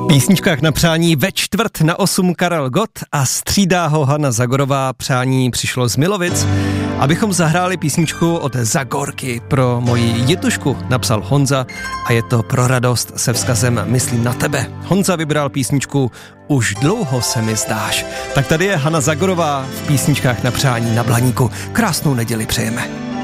Písničkách na přání ve 7:45 Karel Gott a střídá ho Hana Zagorová. Přání přišlo z Milovic, abychom zahráli písničku od Zagorky. Pro moji Jitušku napsal Honza a je to pro radost se vzkazem Myslím na tebe. Honza vybral písničku Už dlouho se mi zdáš. Tak tady je Hana Zagorová v písničkách na přání na Blaníku. Krásnou neděli přejeme.